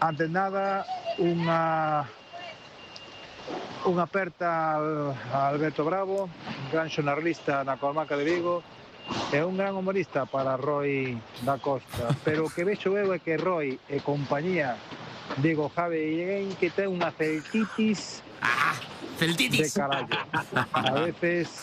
Antes de nada, unha aperta a Alberto Bravo, gran xornalista na comarca de Vigo, e un gran humorista para Roi da Costa. Pero o que vexo eu é que Roi e compañía, digo, Javi, que ten unha celtitis de Celtitis. carallo. A veces